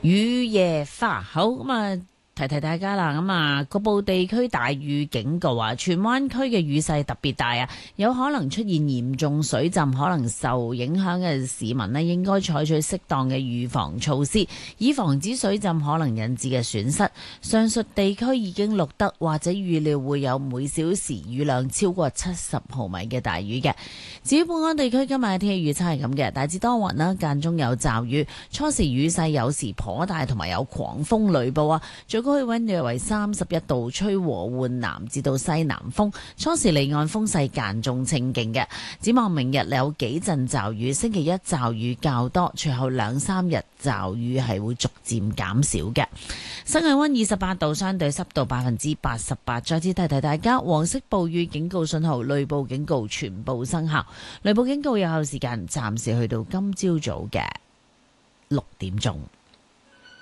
雨夜花好咁啊！提提大家啦，咁啊，局部地區大雨警告啊，荃灣區嘅雨勢特別大啊，有可能出現嚴重水浸，可能受影響嘅市民呢應該採取適當嘅預防措施，以防止水浸可能引致嘅損失。上述地區已經錄得或者預料會有每小時雨量超過70毫米嘅大雨嘅。至於本港地區今日嘅天氣預測係咁嘅，大致多雲啦，間中有驟雨，初時雨勢有時頗大，同埋有狂風雷暴啊。最高氣溫約為31度，吹和緩南至到西南風，初時離岸風勢間中清勁嘅。展望明日有幾陣驟雨，星期一驟雨較多，隨後2-3日驟雨係會逐漸減少嘅。室外溫28度，相對濕度88%。再次提提大家，黃色暴雨警告信號、雷暴警告全部生效。雷暴警告有效時間暫時去到今朝早嘅6點鐘。